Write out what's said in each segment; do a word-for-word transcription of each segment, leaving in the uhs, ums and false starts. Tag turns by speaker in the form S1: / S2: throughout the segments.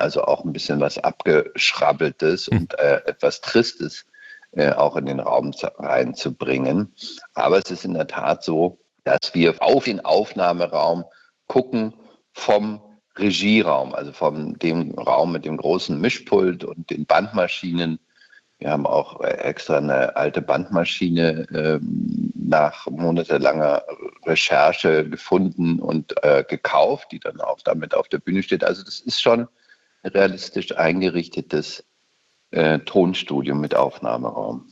S1: also auch ein bisschen was Abgeschrabbeltes hm. und äh, etwas Tristes äh, auch in den Raum reinzubringen. Aber es ist in der Tat so, dass wir auf den Aufnahmeraum gucken vom Regieraum, also von dem Raum mit dem großen Mischpult und den Bandmaschinen. Wir haben auch extra eine alte Bandmaschine äh, nach monatelanger Recherche gefunden und äh, gekauft, die dann auch damit auf der Bühne steht. Also das ist schon ein realistisch eingerichtetes äh, Tonstudio mit Aufnahmeraum.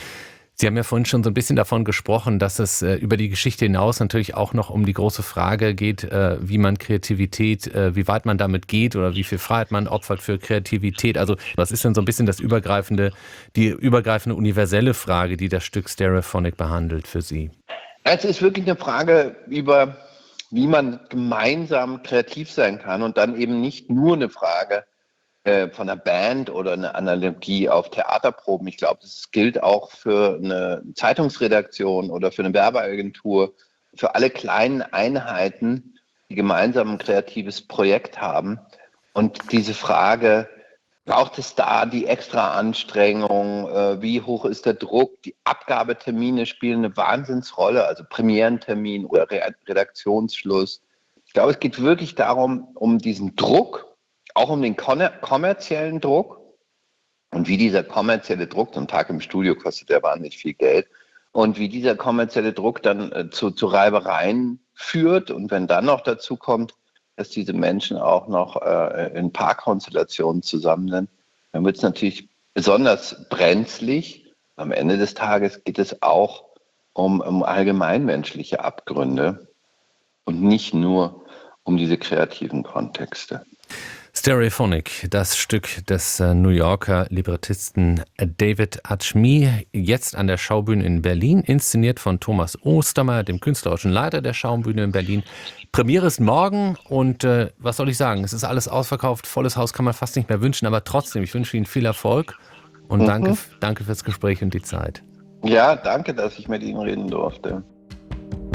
S2: Sie haben ja vorhin schon so ein bisschen davon gesprochen, dass es äh, über die Geschichte hinaus natürlich auch noch um die große Frage geht, äh, wie man Kreativität, äh, wie weit man damit geht oder wie viel Freiheit man opfert für Kreativität. Also was ist denn so ein bisschen das übergreifende, die übergreifende universelle Frage, die das Stück Stereophonic behandelt für Sie?
S1: Es ist wirklich eine Frage über, wie man gemeinsam kreativ sein kann und dann eben nicht nur eine Frage von einer Band oder eine Analogie auf Theaterproben. Ich glaube, das gilt auch für eine Zeitungsredaktion oder für eine Werbeagentur, für alle kleinen Einheiten, die gemeinsam ein kreatives Projekt haben. Und diese Frage, braucht es da die extra Anstrengung? Wie hoch ist der Druck? Die Abgabetermine spielen eine Wahnsinnsrolle, also Premierentermin oder Redaktionsschluss. Ich glaube, es geht wirklich darum, um diesen Druck, auch um den kommerziellen Druck und wie dieser kommerzielle Druck, so ein Tag im Studio kostet ja wahnsinnig viel Geld, und wie dieser kommerzielle Druck dann äh, zu, zu Reibereien führt. Und wenn dann noch dazu kommt, dass diese Menschen auch noch äh, in Paarkonstellationen zusammen sind, dann wird es natürlich besonders brenzlig. Am Ende des Tages geht es auch um, um allgemeinmenschliche Abgründe und nicht nur um diese kreativen Kontexte.
S2: Stereophonic, das Stück des New Yorker Librettisten David Adjmi, jetzt an der Schaubühne in Berlin, inszeniert von Thomas Ostermeier, dem künstlerischen Leiter der Schaubühne in Berlin. Premiere ist morgen und äh, was soll ich sagen, es ist alles ausverkauft, volles Haus kann man fast nicht mehr wünschen, aber trotzdem, ich wünsche Ihnen viel Erfolg und mhm. danke, danke fürs Gespräch und die Zeit.
S1: Ja, danke, dass ich mit Ihnen reden durfte.